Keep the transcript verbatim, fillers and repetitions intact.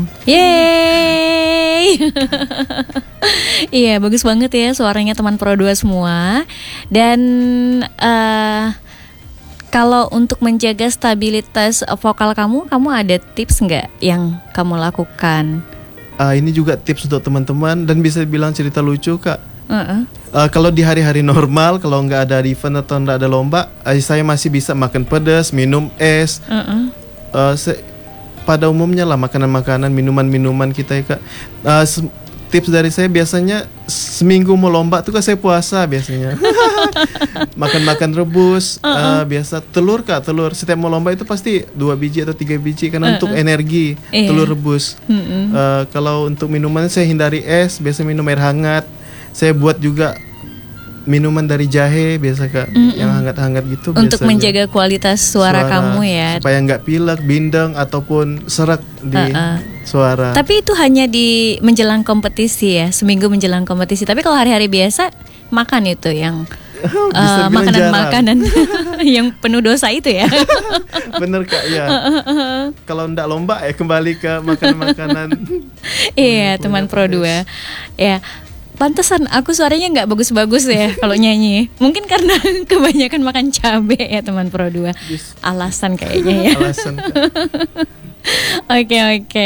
dong. Yeay. Iya, bagus banget ya suaranya teman Pro dua semua. Dan uh, kalau untuk menjaga stabilitas vokal kamu, kamu ada tips nggak yang kamu lakukan? Uh, ini juga tips untuk teman-teman dan bisa bilang cerita lucu, Kak. Uh-uh. Uh, kalau di hari-hari normal, kalau nggak ada event atau nggak ada lomba, uh, saya masih bisa makan pedas, minum es. Uh-uh. Uh, se- pada umumnya lah makanan-makanan, minuman-minuman kita ya, Kak. Uh, se- tips dari saya biasanya seminggu mau lomba tuh kan saya puasa biasanya. Makan-makan rebus, uh-uh. uh, biasa telur, Kak, telur. Setiap mau lomba itu pasti dua biji atau tiga biji karena uh-uh. untuk energi, yeah. telur rebus. Uh-uh. Uh, kalau untuk minuman saya hindari es, biasa minum air hangat. Saya buat juga minuman dari jahe biasa, Kak, mm-mm. yang hangat-hangat gitu. Untuk biasanya. Menjaga kualitas suara, suara kamu ya, supaya nggak pilek, bindeng ataupun serak di uh-uh. suara. Tapi itu hanya di menjelang kompetisi ya, seminggu menjelang kompetisi. Tapi kalau hari-hari biasa makan itu yang uh, makanan-makanan yang penuh dosa itu ya. Bener, Kak, ya. Kalau ndak lomba ya kembali ke makanan-makanan. Iya, teman Pro dua. Ya. Pantesan aku suaranya nggak bagus-bagus ya kalau nyanyi. Mungkin karena kebanyakan makan cabai ya teman Pro dua. Alasan kayaknya ya. Alasan. Oke oke.